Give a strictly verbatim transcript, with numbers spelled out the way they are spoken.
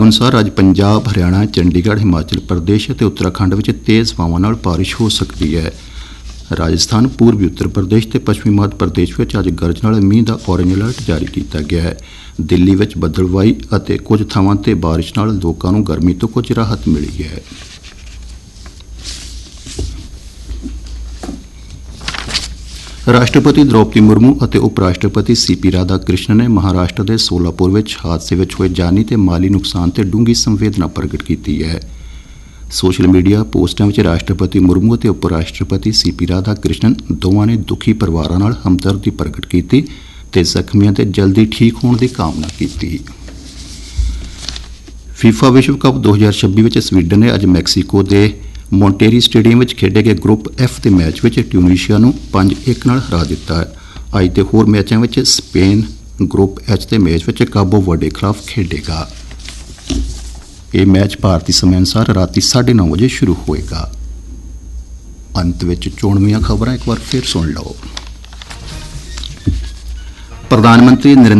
ਵਿਭਾਗ ਅਨੁਸਾਰ ਅੱਜ ਪੰਜਾਬ, ਹਰਿਆਣਾ, ਚੰਡੀਗੜ੍ਹ, ਹਿਮਾਚਲ ਪ੍ਰਦੇਸ਼ ਅਤੇ ਉੱਤਰਾਖੰਡ ਵਿੱਚ ਤੇਜ਼ ਹਵਾਵਾਂ ਨਾਲ ਬਾਰਿਸ਼ ਹੋ ਸਕਦੀ ਹੈ। ਰਾਜਸਥਾਨ, ਪੂਰਬੀ ਉੱਤਰ ਪ੍ਰਦੇਸ਼ ਤੇ ਪੱਛਮੀ ਮੱਧ ਪ੍ਰਦੇਸ਼ ਵਿੱਚ ਅੱਜ ਗਰਜ ਨਾਲ ਮੀਂਹ ਦਾ ਔਰੇਂਜ ਅਲਰਟ ਜਾਰੀ ਕੀਤਾ ਗਿਆ ਹੈ। ਦਿੱਲੀ ਵਿੱਚ ਬੱਦਲਵਾਈ ਅਤੇ ਕੁਝ ਥਾਵਾਂ ਤੇ ਬਾਰਿਸ਼ ਨਾਲ ਲੋਕਾਂ ਨੂੰ ਗਰਮੀ ਤੋਂ ਕੁਝ ਰਾਹਤ ਮਿਲੀ ਹੈ। ਰਾਸ਼ਟਰਪਤੀ ਦ੍ਰੌਪਦੀ ਮੁਰਮੂ ਅਤੇ ਉਪ ਰਾਸ਼ਟਰਪਤੀ ਸੀ ਪੀ ਰਾਧਾ ਕ੍ਰਿਸ਼ਨਨ ਨੇ ਮਹਾਰਾਸ਼ਟਰ ਦੇ ਸੋਲਾਪੁਰ ਵਿੱਚ ਹਾਦਸੇ ਵਿੱਚ ਹੋਏ ਜਾਨੀ ਤੇ ਮਾਲੀ ਨੁਕਸਾਨ ਤੇ ਡੂੰਘੀ ਸੰਵੇਦਨਾ ਪ੍ਰਗਟ ਕੀਤੀ ਹੈ। ਸੋਸ਼ਲ ਮੀਡੀਆ ਪੋਸਟਾਂ ਵਿੱਚ ਰਾਸ਼ਟਰਪਤੀ ਮੁਰਮੂ ਅਤੇ ਉਪ ਰਾਸ਼ਟਰਪਤੀ ਸੀ ਪੀ ਰਾਧਾ ਕ੍ਰਿਸ਼ਨਨ ਦੋਵਾਂ ਨੇ ਦੁਖੀ ਪਰਿਵਾਰਾਂ ਨਾਲ ਹਮਦਰਦੀ ਪ੍ਰਗਟ ਕੀਤੀ ਤੇ ਜ਼ਖਮੀਆਂ ਦੇ ਜਲਦੀ ਠੀਕ ਹੋਣ ਦੀ ਕਾਮਨਾ ਕੀਤੀ। ਫੀਫਾ ਵਿਸ਼ਵ ਕੱਪ ਦੋ ਹਜ਼ਾਰ ਛੱਬੀ ਵਿੱਚ ਸਵੀਡਨ ਨੇ ਅੱਜ ਮੈਕਸੀਕੋ ਦੇ ਮੌਂਟੇਰੀ ਸਟੇਡੀਅਮ ਵਿੱਚ ਖੇਡੇ ਗਏ ਗਰੁੱਪ ਐਫ ਦੇ ਮੈਚ ਵਿੱਚ ਟਿਊਨੀਸ਼ੀਆ ਨੂੰ ਪੰਜ ਇੱਕ ਨਾਲ ਹਰਾ ਦਿੱਤਾ ਹੈ। ਅੱਜ ਦੇ ਹੋਰ ਮੈਚਾਂ ਵਿੱਚ ਸਪੇਨ ਗਰੁੱਪ ਐਚ ਦੇ ਮੈਚ ਵਿੱਚ ਕਾਬੋ ਵਰਡੇ ਖਿਲਾਫ ਖੇਡੇਗਾ। ਇਹ ਮੈਚ ਭਾਰਤੀ ਸਮੇਂ ਅਨੁਸਾਰ ਰਾਤੀ ਸਾਢੇ ਨੌ ਵਜੇ ਸ਼ੁਰੂ ਹੋਏਗਾ। ਅੰਤ ਵਿੱਚ ਚੋਣਵੀਆਂ ਖਬਰਾਂ ਇੱਕ ਵਾਰ ਫਿਰ ਸੁਣ ਲਓ। ਪ੍ਰਧਾਨ ਮੰਤਰੀ ਨਰਿੰਦਰ